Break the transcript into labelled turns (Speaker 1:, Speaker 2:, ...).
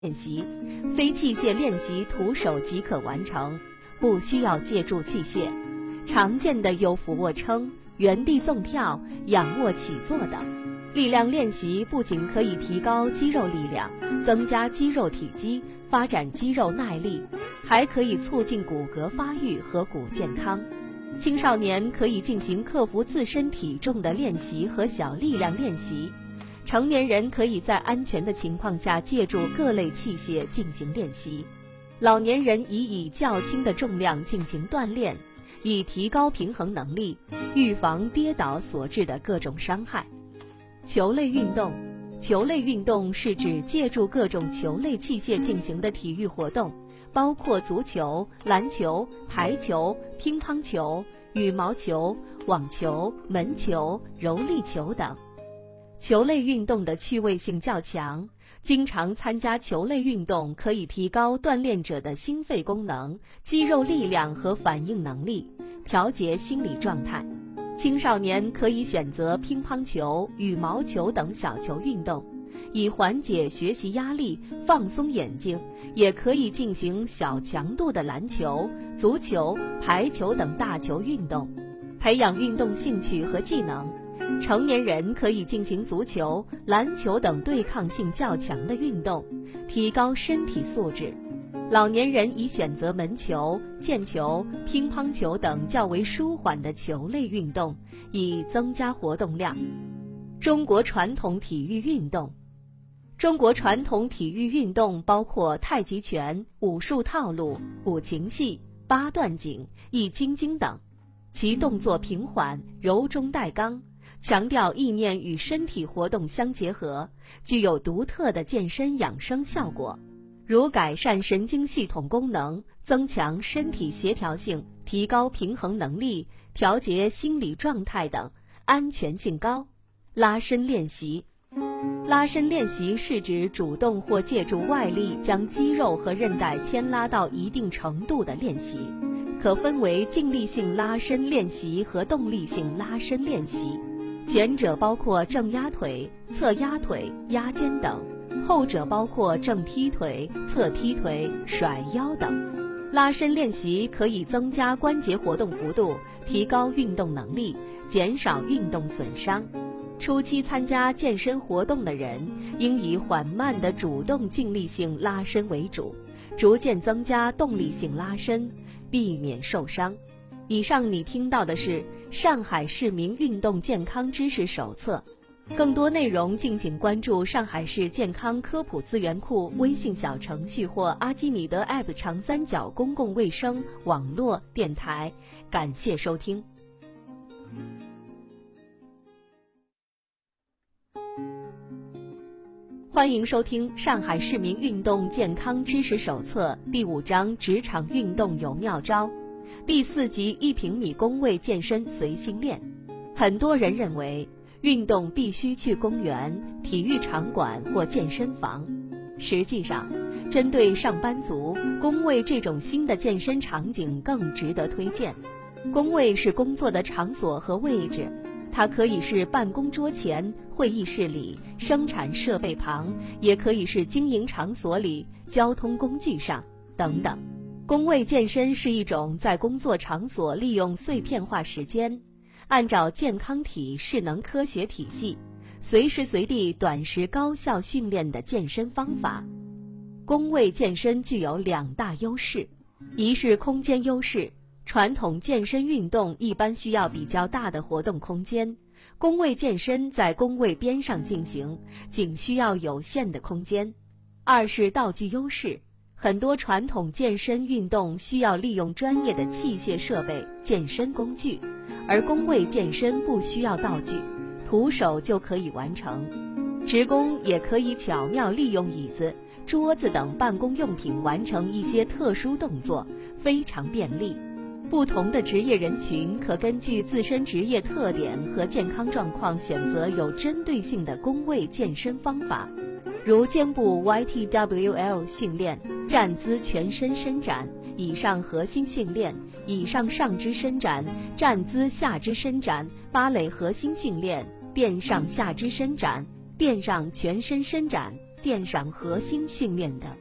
Speaker 1: 练习，非器械练习徒手即可完成，不需要借助器械。常见的有俯卧撑、原地纵跳、仰卧起坐等。力量练习不仅可以提高肌肉力量，增加肌肉体积，发展肌肉耐力，还可以促进骨骼发育和骨健康。青少年可以进行克服自身体重的练习和小力量练习。成年人可以在安全的情况下借助各类器械进行练习。老年人以较轻的重量进行锻炼，以提高平衡能力，预防跌倒所致的各种伤害。球类运动，球类运动是指借助各种球类器械进行的体育活动，包括足球、篮球、排球、乒乓球、羽毛球、网球、门球、柔力球等。球类运动的趣味性较强，经常参加球类运动可以提高锻炼者的心肺功能、肌肉力量和反应能力，调节心理状态。青少年可以选择乒乓球、羽毛球等小球运动，以缓解学习压力、放松眼睛，也可以进行小强度的篮球、足球、排球等大球运动，培养运动兴趣和技能。成年人可以进行足球、篮球等对抗性较强的运动，提高身体素质。老年人宜选择门球、毽球、乒乓球等较为舒缓的球类运动，以增加活动量。中国传统体育运动，中国传统体育运动包括太极拳、武术套路、五禽戏、八段锦、易筋经等，其动作平缓、柔中带刚，强调意念与身体活动相结合，具有独特的健身养生效果，如改善神经系统功能、增强身体协调性、提高平衡能力、调节心理状态等，安全性高。拉伸练习，拉伸练习是指主动或借助外力将肌肉和韧带牵拉到一定程度的练习，可分为静力性拉伸练习和动力性拉伸练习。前者包括正压腿、侧压腿、压肩等，后者包括正踢腿、侧踢腿、甩腰等。拉伸练习可以增加关节活动幅度，提高运动能力，减少运动损伤。初期参加健身活动的人，应以缓慢的主动静力性拉伸为主，逐渐增加动力性拉伸，避免受伤。以上你听到的是上海市民运动健康知识手册，更多内容敬请关注上海市健康科普资源库微信小程序或阿基米德 App 长三角公共卫生网络电台。感谢收听。欢迎收听上海市民运动健康知识手册第5章职场运动有妙招，第4集1平米公卫健身随心练。很多人认为运动必须去公园、体育场馆或健身房。实际上，针对上班族，公卫这种新的健身场景更值得推荐。公卫是工作的场所和位置，它可以是办公桌前、会议室里、生产设备旁，也可以是经营场所里、交通工具上等等。公卫健身是一种在工作场所利用碎片化时间，按照健康体适能科学体系，随时随地短时高效训练的健身方法。公卫健身具有2大优势，一是空间优势，传统健身运动一般需要比较大的活动空间，公卫健身在公卫边上进行，仅需要有限的空间。二是道具优势，很多传统健身运动需要利用专业的器械设备、健身工具，而公卫健身不需要道具，徒手就可以完成。职工也可以巧妙利用椅子、桌子等办公用品完成一些特殊动作，非常便利。不同的职业人群可根据自身职业特点和健康状况选择有针对性的公卫健身方法，如肩部 YTWL 训练、站姿全身伸展、以上核心训练、以上上肢伸展、站姿下肢伸展、芭蕾核心训练、垫上下肢伸展、垫上全身伸展、 垫上核心训练的